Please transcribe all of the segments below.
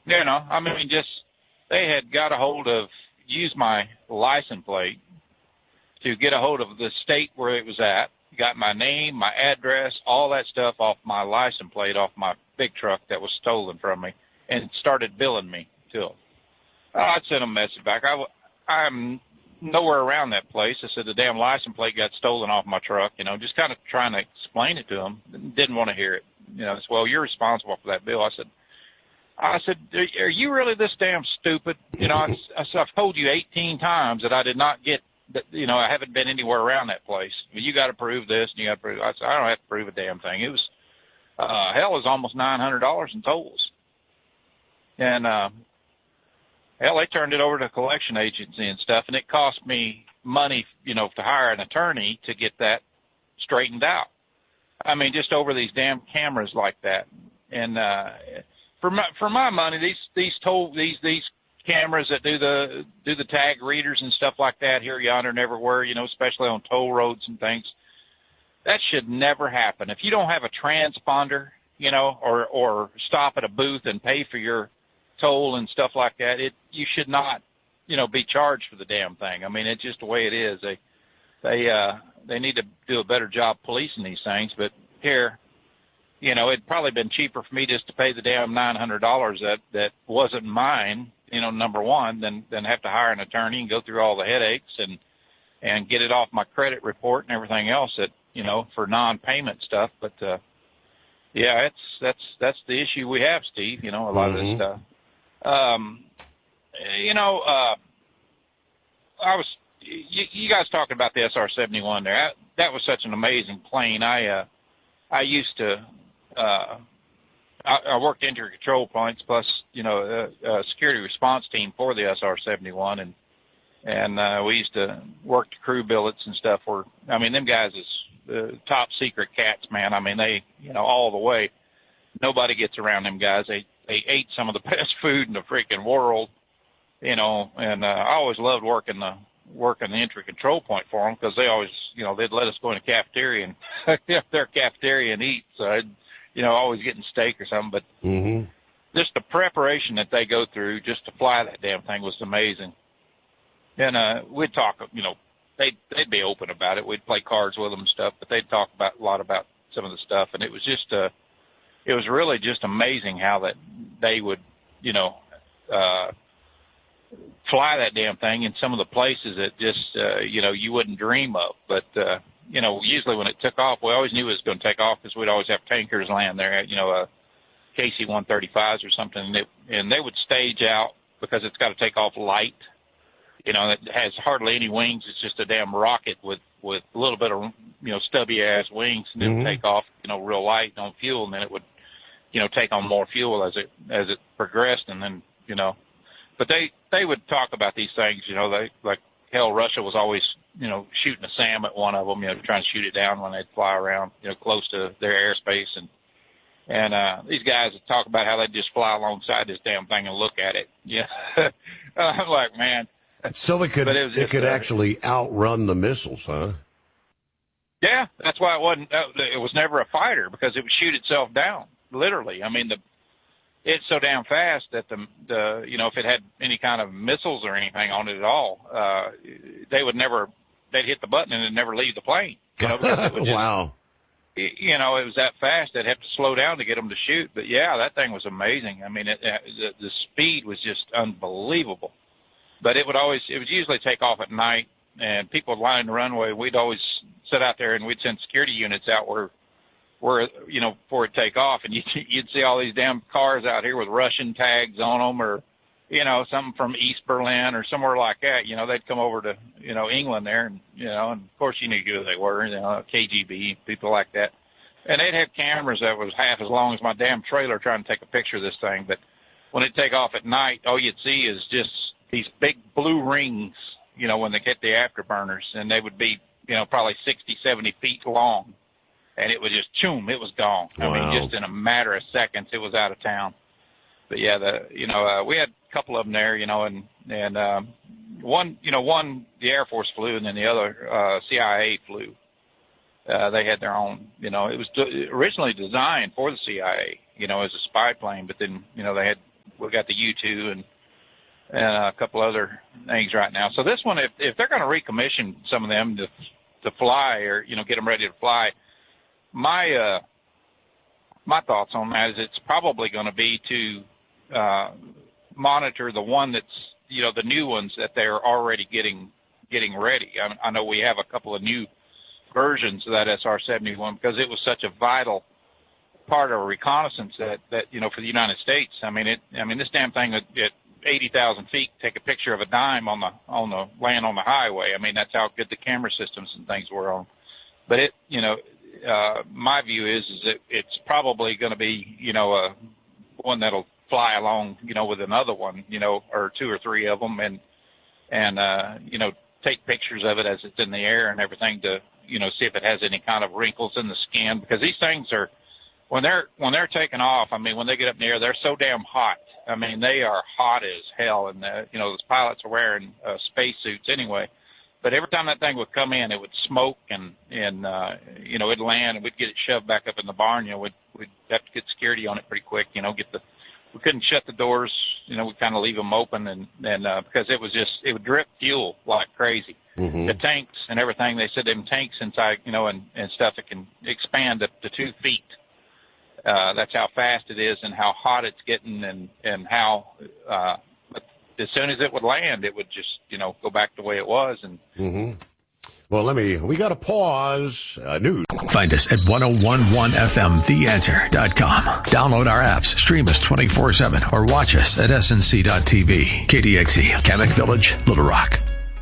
I mean, just they had got a hold of, used my license plate to get a hold of the state where it was at, got my name, my address, all that stuff off my license plate, off my big truck that was stolen from me, and started billing me till. I sent them a message back. I'm nowhere around that place. I said the damn license plate got stolen off my truck, just kind of trying to explain it to them. Didn't want to hear it. It's, well, you're responsible for that bill. I said, are you really this damn stupid? I said, I've told you 18 times that I did not get that, I haven't been anywhere around that place. You got to prove this and you got to prove. I said, I don't have to prove a damn thing. It was, hell, it was almost $900 in tolls. And, hell, they turned it over to a collection agency and stuff, and it cost me money, to hire an attorney to get that straightened out. I mean, just over these damn cameras like that. And, for my money, these cameras that do the tag readers and stuff like that here, yonder, and everywhere, especially on toll roads and things, that should never happen. If you don't have a transponder, or stop at a booth and pay for your toll and stuff like that, you should not, be charged for the damn thing. I mean, it's just the way it is. They need to do a better job policing these things. But here, it'd probably been cheaper for me just to pay the damn $900 that wasn't mine, number one, than have to hire an attorney and go through all the headaches and get it off my credit report and everything else that, for non-payment stuff. But, yeah, that's the issue we have, Steve, a lot of this stuff. You guys talking about the SR-71 there. That was such an amazing plane. I used to, I worked entry control points plus, a security response team for the SR-71 and we used to work the crew billets and stuff them guys is top secret cats, man. I mean, they, all the way. Nobody gets around them guys. They ate some of the best food in the freaking world, and I always loved working the entry control point for them because they always, they'd let us go in the cafeteria and their cafeteria and eat. So I'd, always getting steak or something. But just the preparation that they go through just to fly that damn thing was amazing. And we'd talk, they'd be open about it. We'd play cards with them and stuff, but they'd talk a lot about some of the stuff, and it was just it was really just amazing how that they would, fly that damn thing in some of the places that just, you wouldn't dream of. But, usually when it took off, we always knew it was going to take off because we'd always have tankers land there, KC-135s or something. And they would stage out because it's got to take off light. It has hardly any wings. It's just a damn rocket with a little bit of, stubby ass wings, and it would take off, real light on fuel, and then it would, take on more fuel as it progressed. And then, but they would talk about these things, hell, Russia was always, shooting a SAM at one of them, trying to shoot it down when they'd fly around, close to their airspace. And these guys would talk about how they'd just fly alongside this damn thing and look at it. Yeah. I'm like, man. So it could actually outrun the missiles, huh? Yeah, that's why it was never a fighter, because it would shoot itself down, literally. I mean, it's so damn fast that if it had any kind of missiles or anything on it at all, they'd hit the button and it'd never leave the plane. Because it would wow. It was that fast they'd have to slow down to get them to shoot. But yeah, that thing was amazing. I mean, the speed was just unbelievable. But it would usually take off at night, and people would line the runway. We'd always sit out there, and we'd send security units out where before it take off, and you'd see all these damn cars out here with Russian tags on them, or something from East Berlin or somewhere like that. They'd come over to England there, and and of course you knew who they were, KGB, people like that, and they'd have cameras that was half as long as my damn trailer trying to take a picture of this thing. But when it take off at night, all you'd see is just these big blue rings, when they hit the afterburners, and they would be, probably 60, 70 feet long, and it was just, choom, it was gone. Wow. I mean, just in a matter of seconds, it was out of town. But yeah, we had a couple of them there, and one, the Air Force flew, and then the other, CIA flew. They had their own, it was originally designed for the CIA, as a spy plane, but then, they had we got the U2 and a couple other things right now. So this one, if they're going to recommission some of them to fly, or get them ready to fly, my thoughts on that is it's probably going to be to monitor the one that's the new ones that they're already getting ready. I know we have a couple of new versions of that SR-71 because it was such a vital part of a reconnaissance that for the United States. This damn thing at 80,000 feet take a picture of a dime on the land on the highway. That's how good the camera systems and things were on. But my view is that it's probably going to be one that'll fly along with another one or two or three of them and take pictures of it as it's in the air and everything to see if it has any kind of wrinkles in the skin, because these things are when they're taking off, when they get up in the air, they're so damn hot. They are hot as hell, and those pilots are wearing space suits anyway. But every time that thing would come in, it would smoke and it'd land, and we'd get it shoved back up in the barn. We'd have to get security on it pretty quick. We couldn't shut the doors. We kind of leave them open, and because it would drip fuel like crazy. Mm-hmm. The tanks and everything, they said them tanks inside, and stuff, it can expand up to 2 feet. That's how fast it is and how hot it's getting, and how as soon as it would land, it would just go back the way it was. And mm-hmm. Well, we got to pause. News. Find us at 1011FMTheAnswer.com. Download our apps, stream us 24/7, or watch us at snc.tv. KDXE, Kamek Village, Little Rock.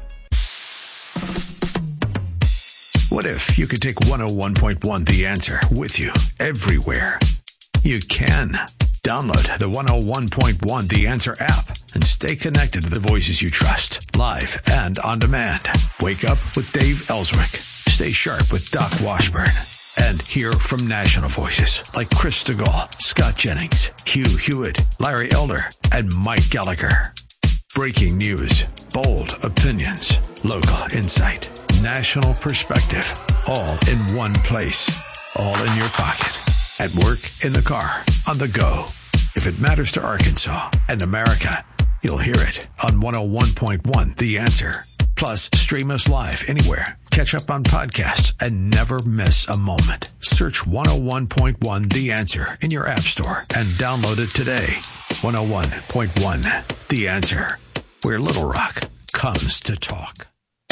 What if you could take 101.1 The Answer with you everywhere? You can. Download the 101.1 The Answer app and stay connected to the voices you trust, live and on demand. Wake up with Dave Ellswick. Stay sharp with Doc Washburn. And hear from national voices like Chris Stegall, Scott Jennings, Hugh Hewitt, Larry Elder, and Mike Gallagher. Breaking news, bold opinions, local insight, national perspective, all in one place, all in your pocket. At work, in the car, on the go. If it matters to Arkansas and America, you'll hear it on 101.1 The Answer. Plus, stream us live anywhere. Catch up on podcasts and never miss a moment. Search 101.1 The Answer in your app store and download it today. 101.1 The Answer, where Little Rock comes to talk.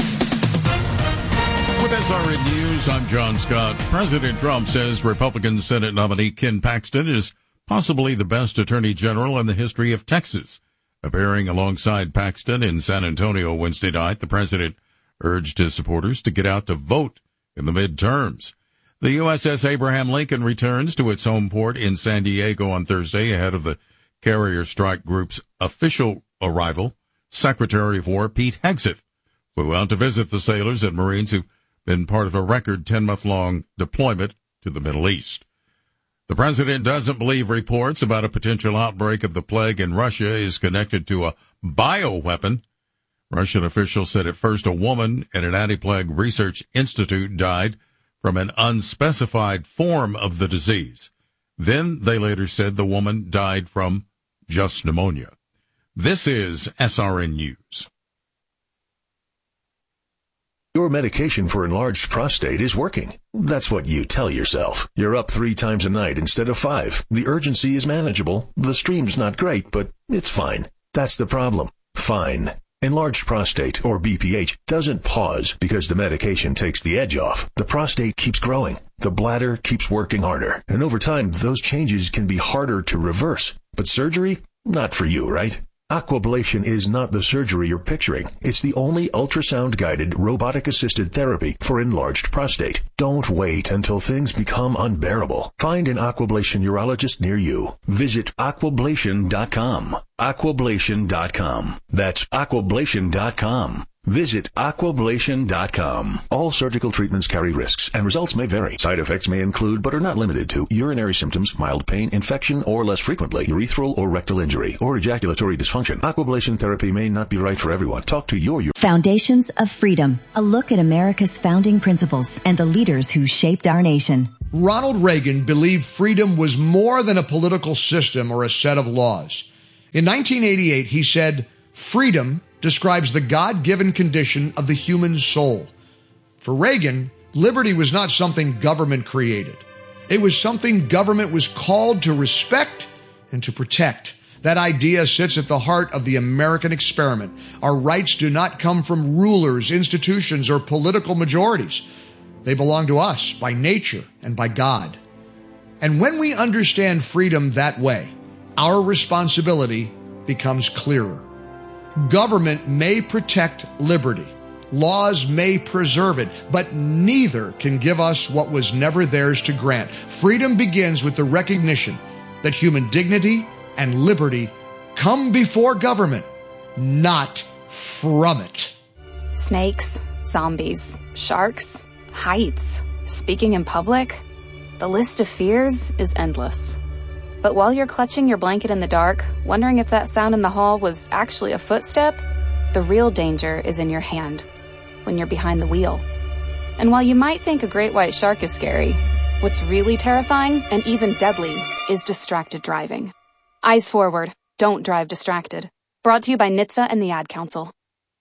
With SRN News, I'm John Scott. President Trump says Republican Senate nominee Ken Paxton is possibly the best attorney general in the history of Texas. Appearing alongside Paxton in San Antonio Wednesday night, the president urged his supporters to get out to vote in the midterms. The USS Abraham Lincoln returns to its home port in San Diego on Thursday ahead of the carrier strike group's official arrival. Secretary of War Pete Hegseth flew out to visit the sailors and Marines who've been part of a record 10-month-long deployment to the Middle East. The president doesn't believe reports about a potential outbreak of the plague in Russia is connected to a bioweapon. Russian officials said at first a woman at an anti-plague research institute died from an unspecified form of the disease. Then they later said the woman died from just pneumonia. This is SRN News. Your medication for enlarged prostate is working. That's what you tell yourself. You're up 3 times a night instead of 5. The urgency is manageable. The stream's not great, but it's fine. That's the problem. Fine. Enlarged prostate, or BPH, doesn't pause because the medication takes the edge off. The prostate keeps growing. The bladder keeps working harder. And over time, those changes can be harder to reverse. But surgery? Not for you, right? Aquablation is not the surgery you're picturing. It's the only ultrasound-guided, robotic-assisted therapy for enlarged prostate. Don't wait until things become unbearable. Find an Aquablation urologist near you. Visit aquablation.com. Aquablation.com. That's aquablation.com. Visit aquablation.com. All surgical treatments carry risks, and results may vary. Side effects may include, but are not limited to, urinary symptoms, mild pain, infection, or less frequently, urethral or rectal injury, or ejaculatory dysfunction. Aquablation therapy may not be right for everyone. Talk to your Foundations of Freedom. A look at America's founding principles and the leaders who shaped our nation. Ronald Reagan believed freedom was more than a political system or a set of laws. In 1988, he said, "Freedom describes the God-given condition of the human soul." For Reagan, liberty was not something government created. It was something government was called to respect and to protect. That idea sits at the heart of the American experiment. Our rights do not come from rulers, institutions, or political majorities. They belong to us by nature and by God. And when we understand freedom that way, our responsibility becomes clearer. Government may protect liberty. Laws may preserve it, but neither can give us what was never theirs to grant. Freedom begins with the recognition that human dignity and liberty come before government, not from it. Snakes, zombies, sharks, heights, speaking in public. The list of fears is endless. But while you're clutching your blanket in the dark, wondering if that sound in the hall was actually a footstep, the real danger is in your hand, when you're behind the wheel. And while you might think a great white shark is scary, what's really terrifying and even deadly is distracted driving. Eyes forward, don't drive distracted. Brought to you by NHTSA and the Ad Council.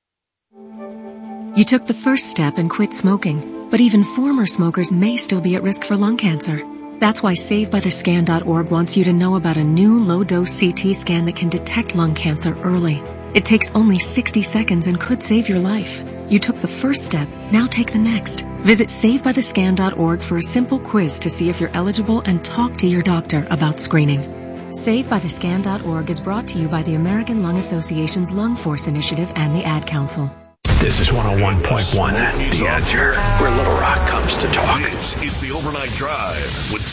You took the first step and quit smoking, but even former smokers may still be at risk for lung cancer. That's why SaveByTheScan.org wants you to know about a new low-dose CT scan that can detect lung cancer early. It takes only 60 seconds and could save your life. You took the first step, now take the next. Visit SaveByTheScan.org for a simple quiz to see if you're eligible and talk to your doctor about screening. SaveByTheScan.org is brought to you by the American Lung Association's Lung Force Initiative and the Ad Council. This is 101.1, The Answer, where Little Rock comes to talk. This is the Overnight Drive with